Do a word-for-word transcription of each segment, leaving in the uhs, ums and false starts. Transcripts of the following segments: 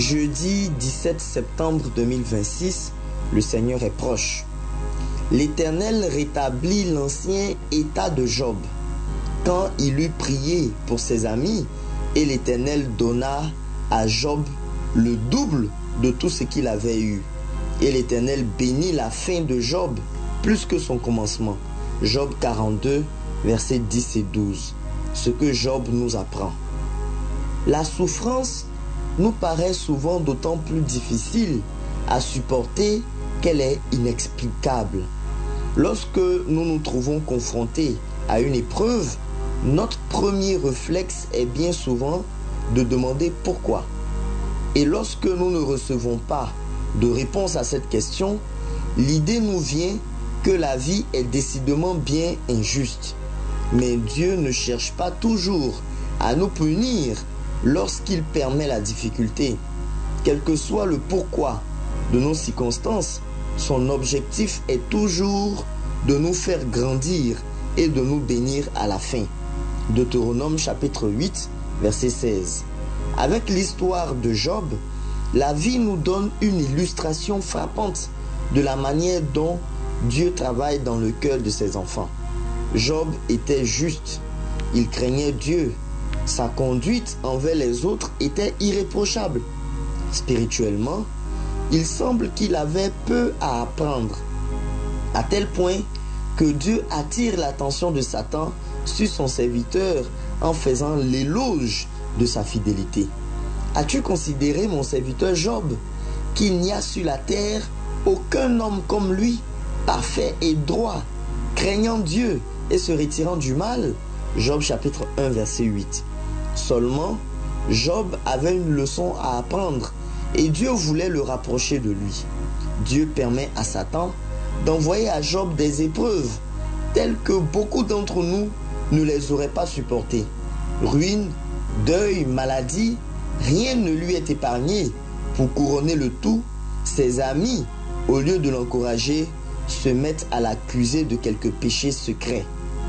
Jeudi dix-sept septembre deux mille vingt-six, le Seigneur est proche. L'Éternel rétablit l'ancien état de Job quand il eut prié pour ses amis et l'Éternel donna à Job le double de tout ce qu'il avait eu. Et l'Éternel bénit la fin de Job plus que son commencement. Job quarante-deux, versets dix et douze. Ce que Job nous apprend. La souffrance nous paraît souvent d'autant plus difficile à supporter qu'elle est inexplicable. Lorsque nous nous trouvons confrontés à une épreuve, notre premier réflexe est bien souvent de demander pourquoi. Et lorsque nous ne recevons pas de réponse à cette question, l'idée nous vient que la vie est décidément bien injuste. Mais Dieu ne cherche pas toujours à nous punir lorsqu'il permet la difficulté. Quel que soit le pourquoi de nos circonstances, son objectif est toujours de nous faire grandir et de nous bénir à la fin. Deutéronome chapitre huit, verset seize. Avec l'histoire de Job, la vie nous donne une illustration frappante de la manière dont Dieu travaille dans le cœur de ses enfants. Job était juste, il craignait Dieu. Sa conduite envers les autres était irréprochable. Spirituellement, il semble qu'il avait peu à apprendre, à tel point que Dieu attire l'attention de Satan sur son serviteur en faisant l'éloge de sa fidélité. As-tu considéré mon serviteur Job, qu'il n'y a sur la terre aucun homme comme lui, parfait et droit, craignant Dieu et se retirant du mal? Job chapitre un, verset huit. Seulement, Job avait une leçon à apprendre et Dieu voulait le rapprocher de lui. Dieu permet à Satan d'envoyer à Job des épreuves telles que beaucoup d'entre nous ne les auraient pas supportées. Ruine, deuil, maladie, rien ne lui est épargné. Pour couronner le tout, ses amis, au lieu de l'encourager, se mettent à l'accuser de quelques péchés secrets.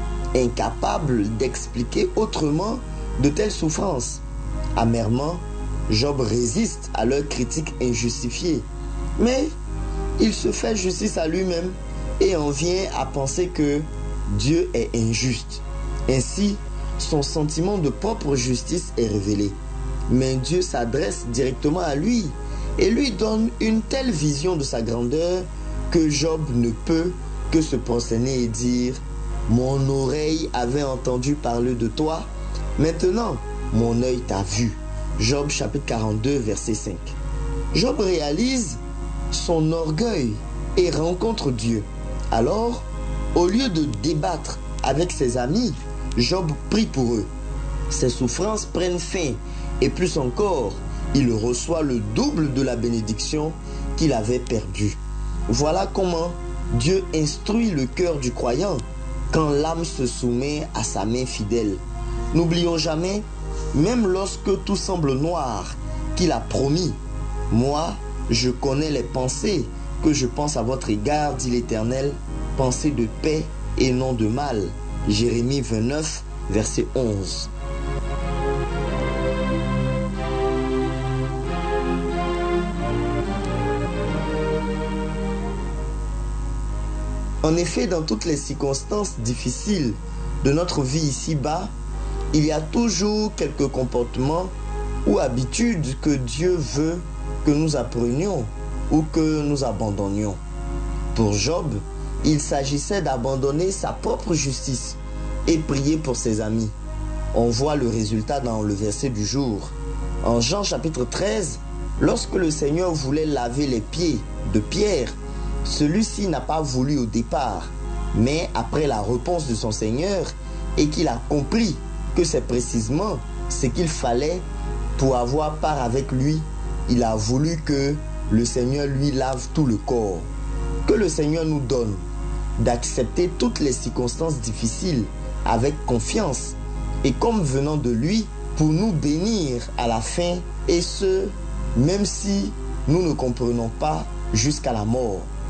Incapable d'expliquer autrement de telles souffrances. Amèrement, Job résiste à leurs critiques injustifiées. Mais il se fait justice à lui-même et en vient à penser que Dieu est injuste. Ainsi, son sentiment de propre justice est révélé. Mais Dieu s'adresse directement à lui et lui donne une telle vision de sa grandeur que Job ne peut que se prosterner et dire « Mon oreille avait entendu parler de toi, maintenant mon œil t'a vu. » Job chapitre quarante-deux, verset cinq. Job réalise son orgueil et rencontre Dieu. Alors, au lieu de débattre avec ses amis, Job prie pour eux. Ses souffrances prennent fin et plus encore, il reçoit le double de la bénédiction qu'il avait perdue. Voilà comment Dieu instruit le cœur du croyant quand l'âme se soumet à sa main fidèle. N'oublions jamais, même lorsque tout semble noir, qu'il a promis. Moi, je connais les pensées que je pense à votre égard, dit l'Éternel, pensées de paix et non de mal. Jérémie vingt-neuf, verset onze. En effet, dans toutes les circonstances difficiles de notre vie ici-bas, il y a toujours quelques comportements ou habitudes que Dieu veut que nous apprenions ou que nous abandonnions. Pour Job, il s'agissait d'abandonner sa propre justice et prier pour ses amis. On voit le résultat dans le verset du jour. En Jean chapitre treize, lorsque le Seigneur voulait laver les pieds de Pierre, celui-ci n'a pas voulu au départ, mais après la réponse de son Seigneur et qu'il a compris que c'est précisément ce qu'il fallait pour avoir part avec lui, il a voulu que le Seigneur lui lave tout le corps. Que le Seigneur nous donne d'accepter toutes les circonstances difficiles avec confiance et comme venant de lui pour nous bénir à la fin, et ce, même si nous ne comprenons pas jusqu'à la mort.